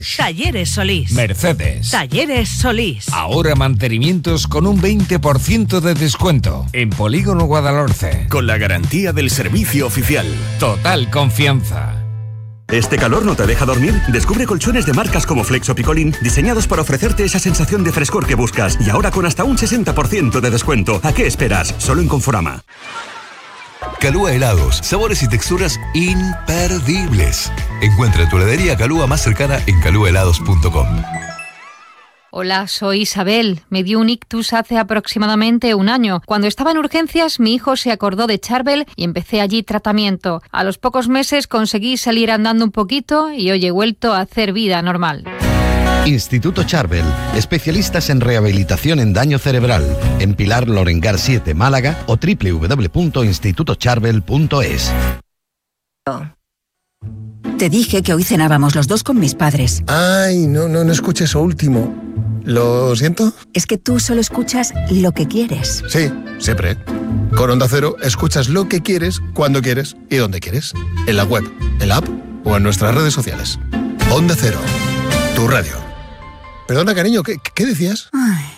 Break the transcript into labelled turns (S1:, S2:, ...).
S1: Talleres Solís.
S2: Mercedes.
S1: Talleres Solís.
S2: Ahora mantenimientos con un 20% de descuento. En Polígono Guadalhorce.
S3: Con la garantía del servicio oficial.
S2: Total confianza.
S3: ¿Este calor no te deja dormir? Descubre colchones de marcas como Flex o Picolín, diseñados para ofrecerte esa sensación de frescor que buscas. Y ahora con hasta un 60% de descuento. ¿A qué esperas? Solo en Conforama.
S4: Calúa Helados, sabores y texturas imperdibles. Encuentra tu heladería Calúa más cercana en calúahelados.com.
S5: Hola, soy Isabel. Me dio un ictus hace aproximadamente un año. Cuando estaba en urgencias, mi hijo se acordó de Charbel y empecé allí tratamiento. A los pocos meses conseguí salir andando un poquito y hoy he vuelto a hacer vida normal.
S6: Instituto Charbel, especialistas en rehabilitación en daño cerebral, en Pilar Lorengar 7, Málaga o www.institutocharbel.es.
S7: Te dije que hoy cenábamos los dos con mis padres.
S8: Ay, no escuché eso último. ¿Lo siento?
S7: Es que tú solo escuchas lo que quieres.
S8: Sí, siempre. Con Onda Cero escuchas lo que quieres, cuando quieres y donde quieres. En la web, en la app o en nuestras redes sociales. Onda Cero, tu radio. Perdona, cariño, ¿qué decías?
S7: Ay,